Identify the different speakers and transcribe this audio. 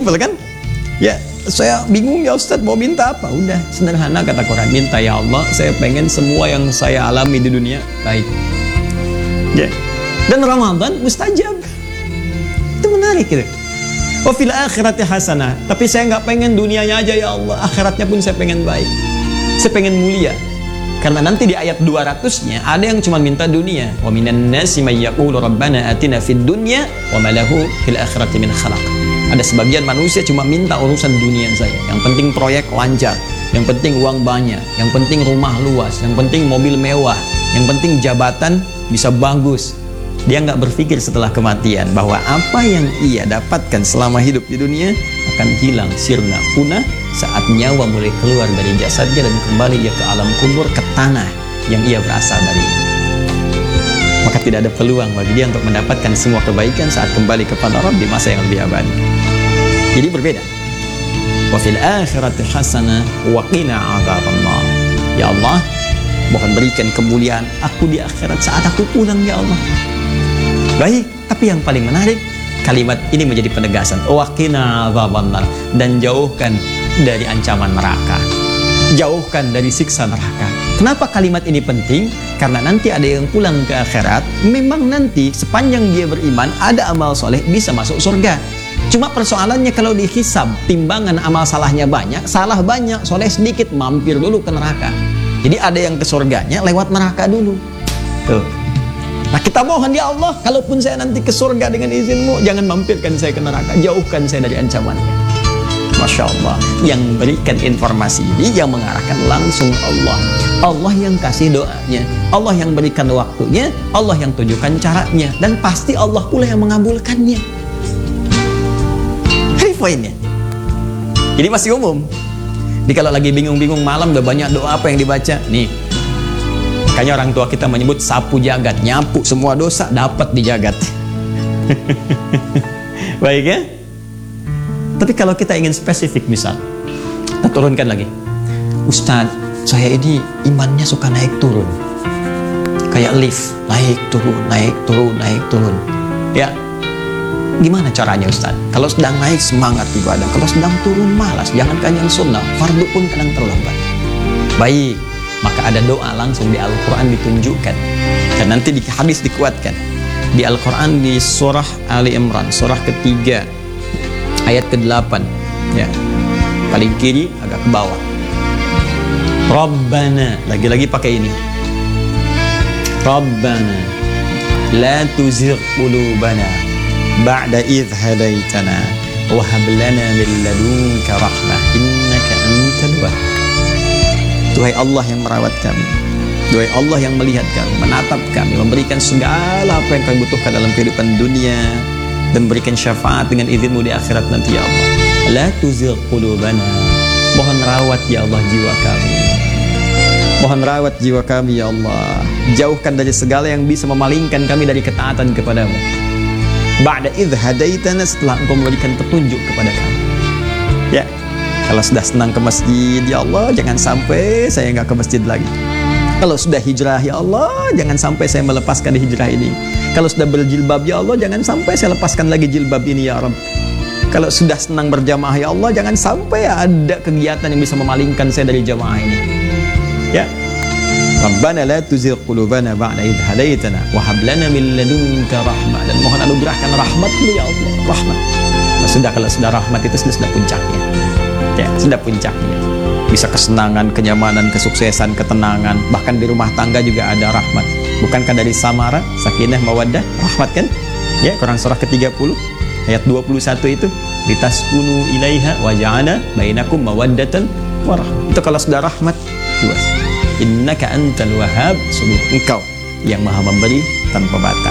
Speaker 1: Simple kan? Ya, saya bingung ya Ustadz mau minta apa? Udah, sederhana kata Quran. Minta ya Allah, saya pengen semua yang saya alami di dunia baik. Ya. Dan Ramadan mustajab. Itu menarik gitu. Wa fil akhirati hasanah. Tapi saya nggak pengen dunianya aja ya Allah, akhiratnya pun saya pengen baik. Saya pengen mulia. Karena nanti di ayat 200-nya ada yang cuma minta dunia. Wa minan nasi may yaqulu rabbana atina fid dunya wa ma lahu fil akhirati min khalaq. Ada sebagian manusia cuma minta urusan dunia saja. Yang penting proyek lancar, yang penting uang banyak, yang penting rumah luas, yang penting mobil mewah, yang penting jabatan bisa bagus. Dia nggak berpikir setelah kematian bahwa apa yang ia dapatkan selama hidup di dunia akan hilang, sirna, punah saat nyawa mulai keluar dari jasadnya dan kembali ia ke alam kubur, ke tanah yang ia berasal darinya. Maka tidak ada peluang bagi dia untuk mendapatkan semua kebaikan saat kembali kepada Rabb di masa yang lebih abadi. Jadi berbeda. Wa fil akhirati hasanah wa qina adzabannar. Ya Allah, mohon berikan kemuliaan aku di akhirat saat aku pulang ya Allah. Baik, tapi yang paling menarik, kalimat ini menjadi penegasan. Wa qina adzabannar, dan jauhkan dari ancaman neraka. Jauhkan dari siksa neraka. Kenapa kalimat ini penting? Karena nanti ada yang pulang ke akhirat, memang nanti sepanjang dia beriman, ada amal soleh, bisa masuk surga. Cuma persoalannya kalau dihisab, timbangan amal salahnya banyak, salah banyak, soleh sedikit, mampir dulu ke neraka. Jadi ada yang ke surganya lewat neraka dulu. Tuh. Nah kita mohon ya Allah, kalaupun saya nanti ke surga dengan izinmu, jangan mampirkan saya ke neraka, jauhkan saya dari ancamannya. Masya Allah, yang berikan informasi ini, yang mengarahkan langsung Allah. Allah yang kasih doanya, Allah yang berikan waktunya, Allah yang tunjukkan caranya, dan pasti Allah pula yang mengabulkannya. Ini poinnya. Jadi masih umum. Jadi kalau lagi bingung-bingung malam, udah banyak doa apa yang dibaca? Nih, makanya orang tua kita menyebut sapu jagat, nyapu semua dosa dapat di jagat. Baik ya? Tapi kalau kita ingin spesifik, misal kita turunkan lagi, Ustadz, saya ini imannya suka naik turun, kayak lift, naik turun, naik turun, naik turun. Ya, gimana caranya Ustadz? Kalau sedang naik semangat ibadah, kalau sedang turun malas. Jangankan yang sunnah, fardu pun kadang terlambat. Baik, maka ada doa langsung di Al-Quran ditunjukkan, dan nanti di hadis dikuatkan. Di Al-Quran di surah Ali Imran, surah ketiga, ayat ke-8, ya, paling kiri agak ke bawah. Rabbana, lagi-lagi pakai ini. Rabbana la tuzigh qulubana ba'da idh hadaitana wa hab lana min ladunka rahmah innaka antal wahhab. Tuhai Allah yang merawat kami, tuhai Allah yang melihat kami, menatap kami, memberikan segala apa yang kami butuhkan dalam kehidupan dunia, dan berikan syafaat dengan izinmu di akhirat nanti ya Allah. La tuzigh qulubana, mohon rawat ya Allah jiwa kami, mohon rawat jiwa kami ya Allah. Jauhkan dari segala yang bisa memalingkan kami dari ketaatan kepadamu. Ba'da idh hadaitana, setelah engkau memberikan petunjuk kepada kami. Ya, kalau sudah senang ke masjid ya Allah, jangan sampai saya nggak ke masjid lagi. Kalau sudah hijrah ya Allah, jangan sampai saya melepaskan hijrah ini. Kalau sudah berjilbab ya Allah, jangan sampai saya lepaskan lagi jilbab ini ya Rabb. Kalau sudah senang berjamaah ya Allah, jangan sampai ada kegiatan yang bisa memalingkan saya dari jamaah ini. Ya. Rabbana la tuzigh qulubana ba'da idh hadaitana wa hab lana min ladunka rahmah, dan mohon anugerahkan rahmat-Mu ya Allah, rahmat. Nah, kalau sudah rahmat itu sudah puncaknya. Ya, sudah puncaknya. Bisa kesenangan, kenyamanan, kesuksesan, ketenangan, bahkan di rumah tangga juga ada rahmat. Bukankah dari samara, sakinah, mawaddah, rahmat kan? Ya, Quran surah ke-30 ayat 21 itu, litaskunu ilaiha wa ja'ala bainakum mawaddatan wa rahmah. Itu kalau sudah rahmat, luas. Innaka antal wahhab, sungguh engkau yang maha memberi tanpa batas.